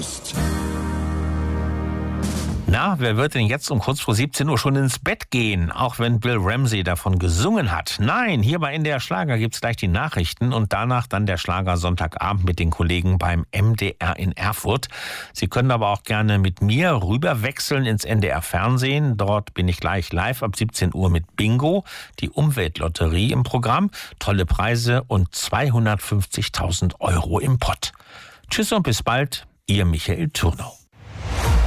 Lust. Na, wer wird denn jetzt um kurz vor 17 Uhr schon ins Bett gehen, auch wenn Bill Ramsey davon gesungen hat? Nein, hier bei NDR Schlager gibt's gleich die Nachrichten und danach dann der Schlager Sonntagabend mit den Kollegen beim MDR in Erfurt. Sie können aber auch gerne mit mir rüberwechseln ins NDR Fernsehen. Dort bin ich gleich live ab 17 Uhr mit Bingo, die Umweltlotterie im Programm, tolle Preise und 250.000 € im Pott. Tschüss und bis bald, Ihr Michael Thürnau.